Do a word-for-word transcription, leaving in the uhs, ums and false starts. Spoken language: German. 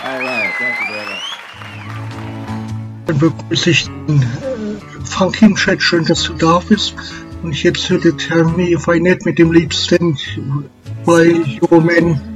All right, thank you very much. Dann begrüße ich den äh, Frank im Chat, schön, dass du da bist. Und jetzt hört der Termin, weil nicht mit dem Lied Stand by Your Man